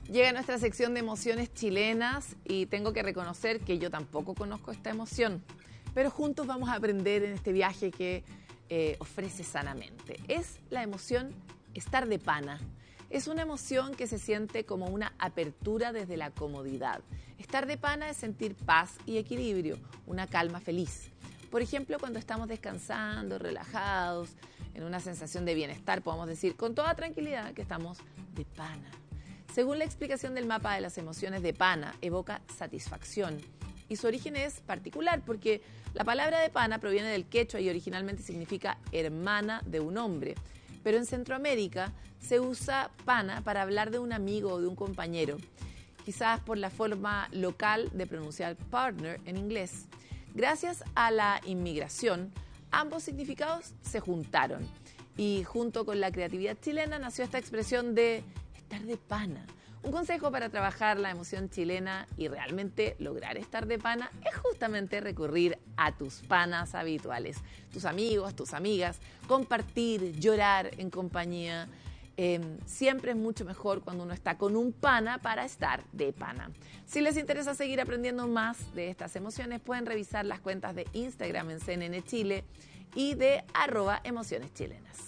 Llega nuestra sección de emociones chilenas y tengo que reconocer que yo tampoco conozco esta emoción, pero juntos vamos a aprender en este viaje que ofrece Sanamente. Es la emoción estar de pana. Es una emoción que se siente como una apertura desde la comodidad. Estar de pana es sentir paz y equilibrio, una calma feliz. Por ejemplo, cuando estamos descansando, relajados, en una sensación de bienestar, podemos decir con toda tranquilidad que estamos de pana. Según la explicación del mapa de las emociones de pana, evoca satisfacción. Y su origen es particular porque la palabra de pana proviene del quechua y originalmente significa hermana de un hombre. Pero en Centroamérica se usa pana para hablar de un amigo o de un compañero, quizás por la forma local de pronunciar partner en inglés. Gracias a la inmigración, ambos significados se juntaron y junto con la creatividad chilena nació esta expresión de estar de pana. Un consejo para trabajar la emoción chilena y realmente lograr estar de pana es justamente recurrir a tus panas habituales, tus amigos, tus amigas, compartir, llorar en compañía. Siempre es mucho mejor cuando uno está con un pana para estar de pana. Si les interesa seguir aprendiendo más de estas emociones, pueden revisar las cuentas de Instagram en CNN Chile y de @emocioneschilenas.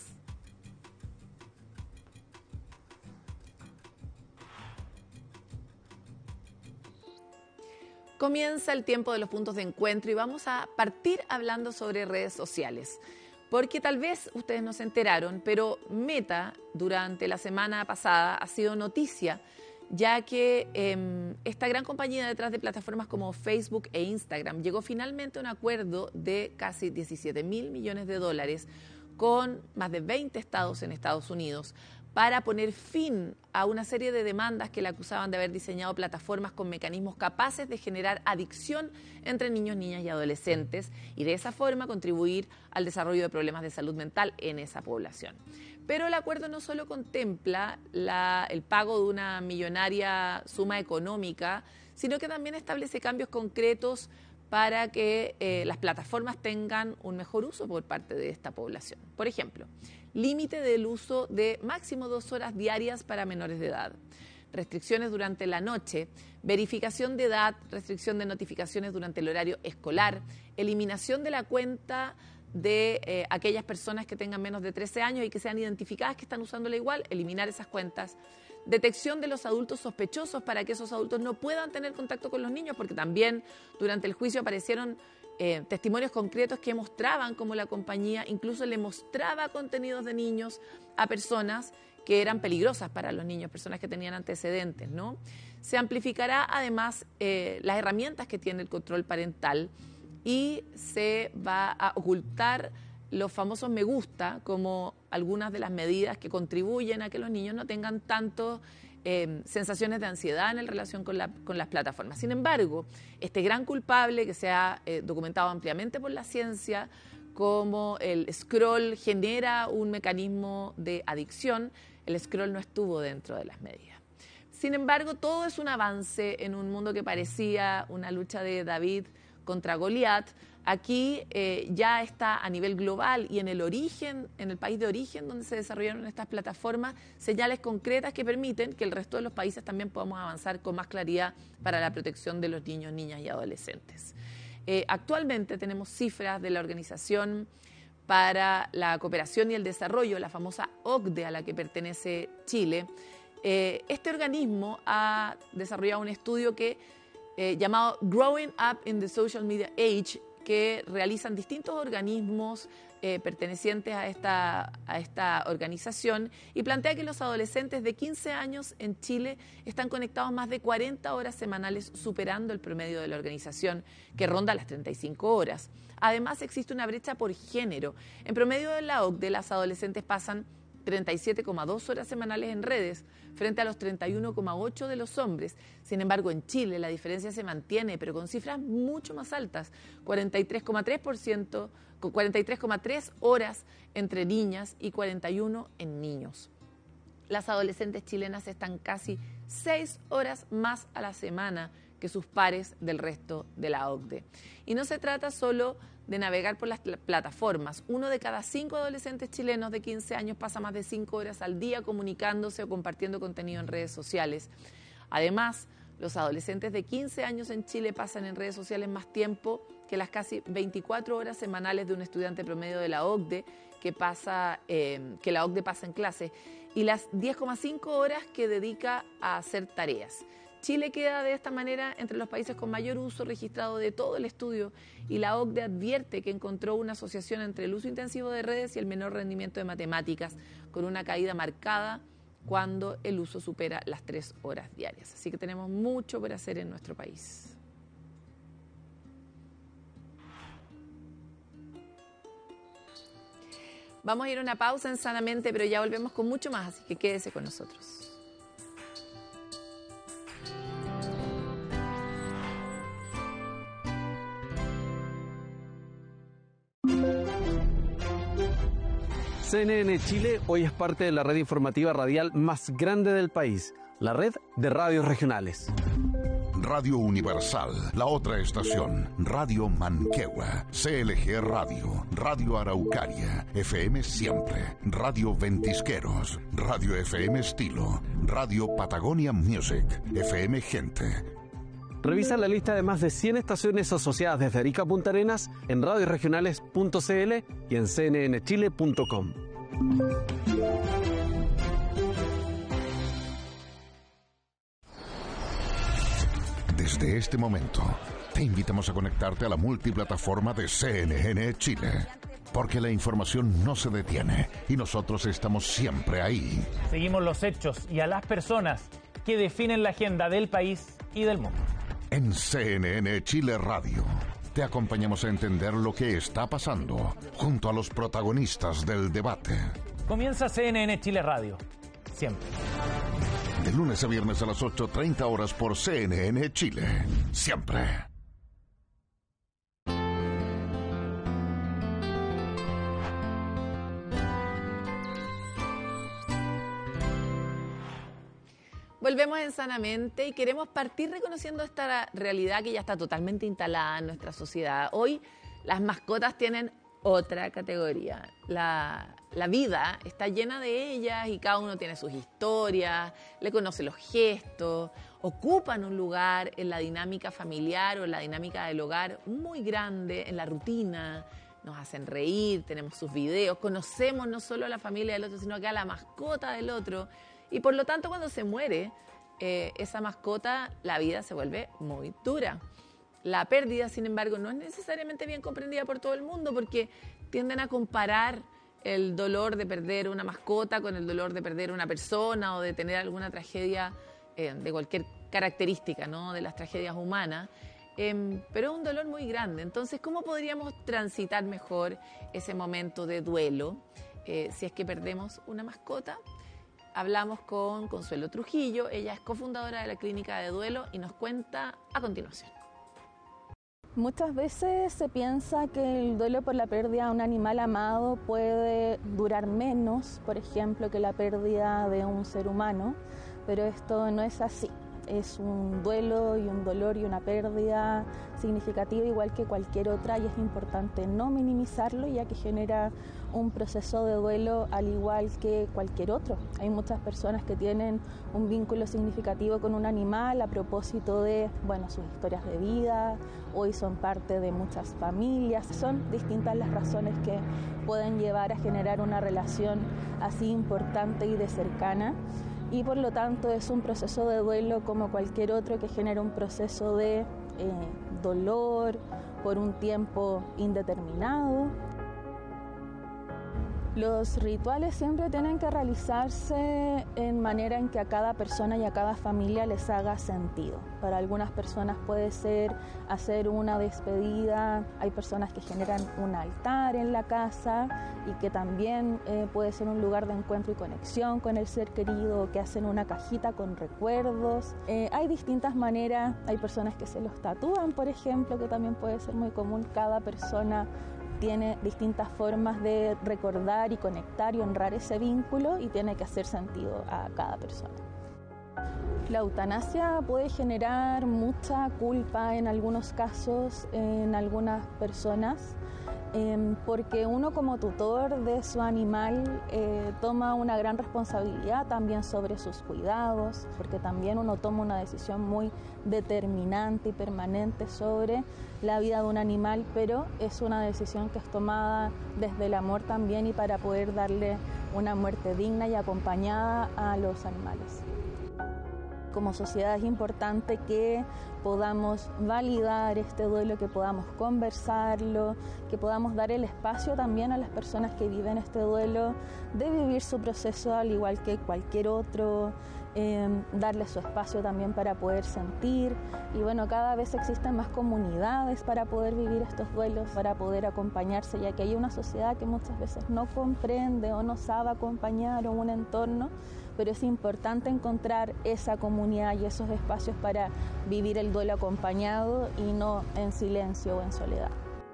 Comienza el tiempo de los puntos de encuentro y vamos a partir hablando sobre redes sociales. Porque tal vez ustedes no se enteraron, pero Meta durante la semana pasada ha sido noticia, ya que esta gran compañía detrás de plataformas como Facebook e Instagram llegó finalmente a un acuerdo de casi 17.000 millones de dólares con más de 20 estados en Estados Unidos para poner fin a una serie de demandas que le acusaban de haber diseñado plataformas con mecanismos capaces de generar adicción entre niños, niñas y adolescentes y de esa forma contribuir al desarrollo de problemas de salud mental en esa población. Pero el acuerdo no solo contempla el pago de una millonaria suma económica, sino que también establece cambios concretos para que las plataformas tengan un mejor uso por parte de esta población. Por ejemplo, límite del uso de máximo 2 horas diarias para menores de edad, restricciones durante la noche, verificación de edad, restricción de notificaciones durante el horario escolar, eliminación de la cuenta de aquellas personas que tengan menos de 13 años y que sean identificadas que están usándola igual, eliminar esas cuentas, detección de los adultos sospechosos para que esos adultos no puedan tener contacto con los niños, porque también durante el juicio aparecieron testimonios concretos que mostraban cómo la compañía incluso le mostraba contenidos de niños a personas que eran peligrosas para los niños, personas que tenían antecedentes, ¿no? Se amplificará además las herramientas que tiene el control parental y se va a ocultar los famosos me gusta como algunas de las medidas que contribuyen a que los niños no tengan tanto sensaciones de ansiedad en relación con las plataformas. Sin embargo, este gran culpable que se ha documentado ampliamente por la ciencia, como el scroll genera un mecanismo de adicción, el scroll no estuvo dentro de las medidas. Sin embargo, todo es un avance en un mundo que parecía una lucha de David contra Goliat. Aquí ya está a nivel global y en el origen, en el país de origen donde se desarrollaron estas plataformas, señales concretas que permiten que el resto de los países también podamos avanzar con más claridad para la protección de los niños, niñas y adolescentes. Actualmente tenemos cifras de la Organización para la Cooperación y el Desarrollo, la famosa OCDE a la que pertenece Chile. Este organismo ha desarrollado un estudio llamado Growing Up in the Social Media Age, que realizan distintos organismos pertenecientes a esta organización y plantea que los adolescentes de 15 años en Chile están conectados más de 40 horas semanales, superando el promedio de la organización, que ronda las 35 horas. Además, existe una brecha por género. En promedio de la OCDE, las adolescentes pasan 37,2 horas semanales en redes, frente a los 31,8 de los hombres. Sin embargo, en Chile la diferencia se mantiene, pero con cifras mucho más altas, 43,3%, con 43,3 horas entre niñas y 41 en niños. Las adolescentes chilenas están casi 6 horas más a la semana que sus pares del resto de la OCDE. Y no se trata solo de navegar por las plataformas. 1 de cada 5 adolescentes chilenos de 15 años pasa más de 5 horas al día comunicándose o compartiendo contenido en redes sociales. Además, los adolescentes de 15 años en Chile pasan en redes sociales más tiempo que las casi 24 horas semanales de un estudiante promedio de la OCDE que la OCDE pasa en clase, y las 10,5 horas que dedica a hacer tareas. Chile queda de esta manera entre los países con mayor uso registrado de todo el estudio, y la OCDE advierte que encontró una asociación entre el uso intensivo de redes y el menor rendimiento de matemáticas, con una caída marcada cuando el uso supera las 3 horas diarias. Así que tenemos mucho por hacer en nuestro país. Vamos a ir a una pausa en Sanamente, pero ya volvemos con mucho más, así que quédese con nosotros. CNN Chile hoy es parte de la red informativa radial más grande del país, la red de radios regionales. Radio Universal, la otra estación, Radio Manquehue, CLG Radio, Radio Araucaria, FM Siempre, Radio Ventisqueros, Radio FM Estilo, Radio Patagonia Music, FM Gente. Revisa la lista de más de 100 estaciones asociadas desde Arica a Punta Arenas en radioregionales.cl y en cnnchile.com. Desde este momento, te invitamos a conectarte a la multiplataforma de CNN Chile, porque la información no se detiene y nosotros estamos siempre ahí. Seguimos los hechos y a las personas que definen la agenda del país y del mundo. En CNN Chile Radio, te acompañamos a entender lo que está pasando junto a los protagonistas del debate. Comienza CNN Chile Radio, siempre. De lunes a viernes a las 8:30 horas por CNN Chile. Siempre. Volvemos en Sanamente y queremos partir reconociendo esta realidad que ya está totalmente instalada en nuestra sociedad. Hoy las mascotas tienen otra categoría. La vida está llena de ellas y cada uno tiene sus historias, le conoce los gestos, ocupan un lugar en la dinámica familiar o en la dinámica del hogar muy grande, en la rutina, nos hacen reír, tenemos sus videos, conocemos no solo a la familia del otro, sino que a la mascota del otro. Y por lo tanto, cuando se muere esa mascota, la vida se vuelve muy dura. La pérdida, sin embargo, no es necesariamente bien comprendida por todo el mundo porque tienden a comparar el dolor de perder una mascota con el dolor de perder una persona o de tener alguna tragedia de cualquier característica, ¿no?, de las tragedias humanas. Pero es un dolor muy grande. Entonces, ¿cómo podríamos transitar mejor ese momento de duelo si es que perdemos una mascota? Hablamos con Consuelo Trujillo, ella es cofundadora de la Clínica de Duelo y nos cuenta a continuación. Muchas veces se piensa que el duelo por la pérdida de un animal amado puede durar menos, por ejemplo, que la pérdida de un ser humano, pero esto no es así. Es un duelo y un dolor y una pérdida significativa igual que cualquier otra y es importante no minimizarlo ya que genera un proceso de duelo al igual que cualquier otro. Hay muchas personas que tienen un vínculo significativo con un animal a propósito de, sus historias de vida, hoy son parte de muchas familias. Son distintas las razones que pueden llevar a generar una relación así importante y de cercana. Y por lo tanto es un proceso de duelo como cualquier otro que genera un proceso de dolor por un tiempo indeterminado. Los rituales siempre tienen que realizarse en manera en que a cada persona y a cada familia les haga sentido. Para algunas personas puede ser hacer una despedida, hay personas que generan un altar en la casa y que también puede ser un lugar de encuentro y conexión con el ser querido, que hacen una cajita con recuerdos. Hay distintas maneras, hay personas que se los tatúan, por ejemplo, que también puede ser muy común. Cada persona tiene distintas formas de recordar y conectar y honrar ese vínculo y tiene que hacer sentido a cada persona. La eutanasia puede generar mucha culpa en algunos casos, en algunas personas, porque uno como tutor de su animal toma una gran responsabilidad también sobre sus cuidados, porque también uno toma una decisión muy determinante y permanente sobre la vida de un animal, pero es una decisión que es tomada desde el amor también y para poder darle una muerte digna y acompañada a los animales. Como sociedad es importante que podamos validar este duelo, que podamos conversarlo, que podamos dar el espacio también a las personas que viven este duelo de vivir su proceso al igual que cualquier otro, darle su espacio también para poder sentir. Y bueno, cada vez existen más comunidades para poder vivir estos duelos, para poder acompañarse, ya que hay una sociedad que muchas veces no comprende o no sabe acompañar o un entorno, pero es importante encontrar esa comunidad y esos espacios para vivir el duelo acompañado y no en silencio o en soledad.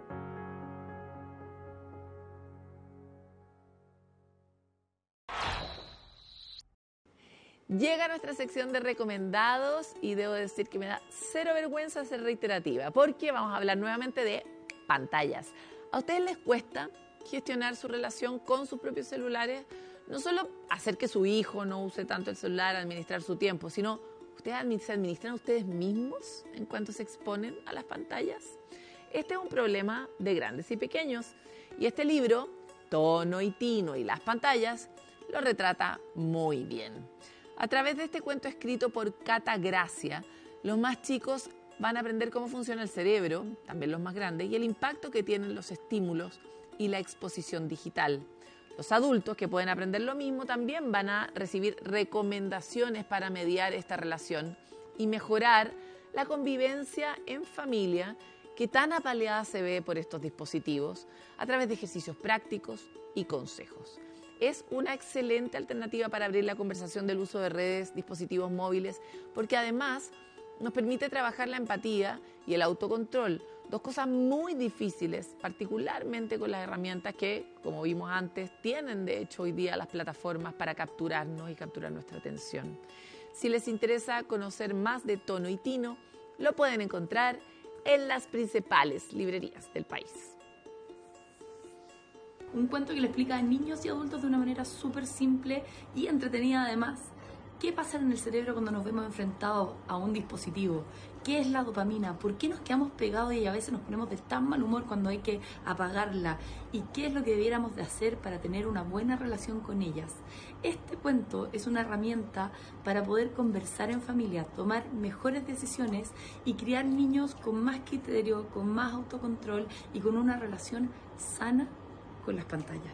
Llega nuestra sección de recomendados y debo decir que me da cero vergüenza ser reiterativa, porque vamos a hablar nuevamente de pantallas. ¿A ustedes les cuesta gestionar su relación con sus propios celulares? No solo hacer que su hijo no use tanto el celular, administrar su tiempo, sino ustedes se administran a ustedes mismos en cuanto se exponen a las pantallas. Este es un problema de grandes y pequeños, y este libro, Tono y Tino y las pantallas, lo retrata muy bien. A través de este cuento escrito por Cata Gracia, los más chicos van a aprender cómo funciona el cerebro, también los más grandes, y el impacto que tienen los estímulos y la exposición digital. Los adultos, que pueden aprender lo mismo, también van a recibir recomendaciones para mediar esta relación y mejorar la convivencia en familia que tan apaleada se ve por estos dispositivos a través de ejercicios prácticos y consejos. Es una excelente alternativa para abrir la conversación del uso de redes, dispositivos móviles, porque además nos permite trabajar la empatía y el autocontrol, dos cosas muy difíciles, particularmente con las herramientas que, como vimos antes, tienen de hecho hoy día las plataformas para capturarnos y capturar nuestra atención. Si les interesa conocer más de Tono y Tino, lo pueden encontrar en las principales librerías del país. Un cuento que le explica a niños y adultos de una manera súper simple y entretenida además. ¿Qué pasa en el cerebro cuando nos vemos enfrentados a un dispositivo? ¿Qué es la dopamina? ¿Por qué nos quedamos pegados y a veces nos ponemos de tan mal humor cuando hay que apagarla? ¿Y qué es lo que debiéramos de hacer para tener una buena relación con ellas? Este cuento es una herramienta para poder conversar en familia, tomar mejores decisiones y criar niños con más criterio, con más autocontrol y con una relación sana con las pantallas.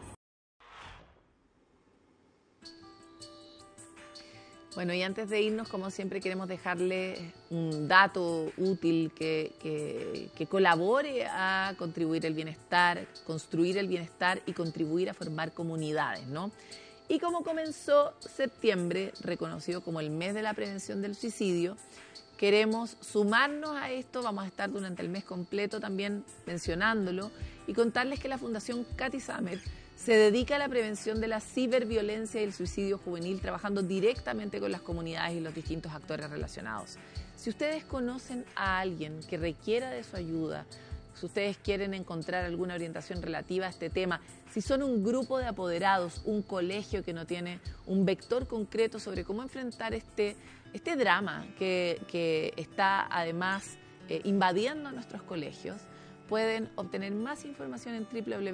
Bueno, y antes de irnos, como siempre, queremos dejarle un dato útil que colabore a contribuir el bienestar, construir el bienestar y contribuir a formar comunidades, ¿no? Y como comenzó septiembre, reconocido como el mes de la prevención del suicidio, queremos sumarnos a esto. Vamos a estar durante el mes completo también mencionándolo y contarles que la Fundación Cathy Summer se dedica a la prevención de la ciberviolencia y el suicidio juvenil, trabajando directamente con las comunidades y los distintos actores relacionados. Si ustedes conocen a alguien que requiera de su ayuda, si ustedes quieren encontrar alguna orientación relativa a este tema, si son un grupo de apoderados, un colegio que no tiene un vector concreto sobre cómo enfrentar este drama que está además invadiendo nuestros colegios, pueden obtener más información en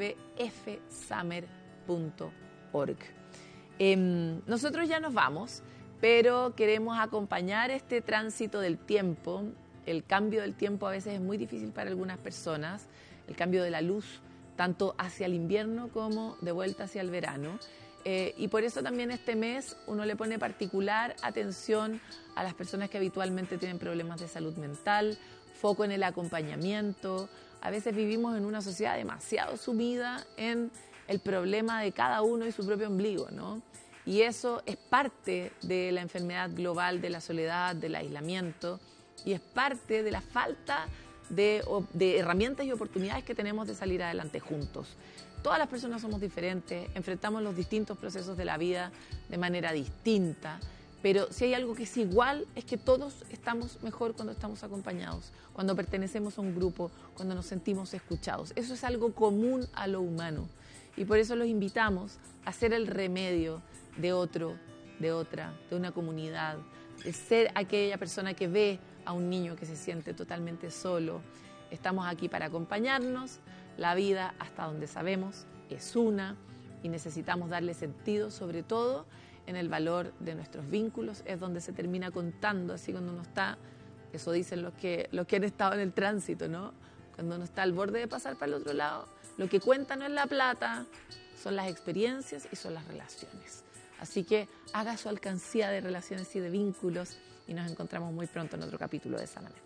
www.fsummer.org. Nosotros ya nos vamos, pero queremos acompañar este tránsito del tiempo. El cambio del tiempo a veces es muy difícil para algunas personas, el cambio de la luz, tanto hacia el invierno como de vuelta hacia el verano. Y por eso también este mes uno le pone particular atención a las personas que habitualmente tienen problemas de salud mental, foco en el acompañamiento. A veces vivimos en una sociedad demasiado sumida en el problema de cada uno y su propio ombligo, ¿no? Y eso es parte de la enfermedad global, de la soledad, del aislamiento, y es parte de la falta de herramientas y oportunidades que tenemos de salir adelante juntos. Todas las personas somos diferentes, enfrentamos los distintos procesos de la vida de manera distinta, Pero si hay algo que es igual, es que todos estamos mejor cuando estamos acompañados, cuando pertenecemos a un grupo, cuando nos sentimos escuchados. Eso es algo común a lo humano. Y por eso los invitamos a ser el remedio de otro, de otra, de una comunidad, de ser aquella persona que ve a un niño que se siente totalmente solo. Estamos aquí para acompañarnos. La vida, hasta donde sabemos, es una y necesitamos darle sentido, sobre todo en el valor de nuestros vínculos. Es donde se termina contando, así cuando uno está, eso dicen los que han estado en el tránsito, ¿no? Cuando uno está al borde de pasar para el otro lado, lo que cuenta no es la plata, son las experiencias y son las relaciones. Así que haga su alcancía de relaciones y de vínculos y nos encontramos muy pronto en otro capítulo de Sanamente.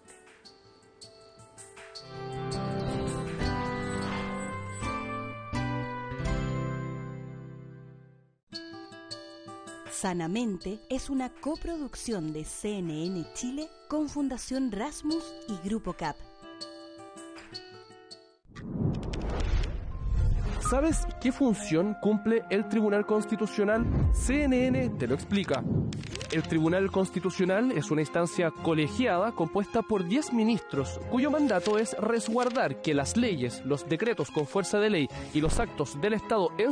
Sanamente es una coproducción de CNN Chile con Fundación Rasmus y Grupo CAP. ¿Sabes qué función cumple el Tribunal Constitucional? CNN te lo explica. El Tribunal Constitucional es una instancia colegiada compuesta por 10 ministros, cuyo mandato es resguardar que las leyes, los decretos con fuerza de ley y los actos del Estado en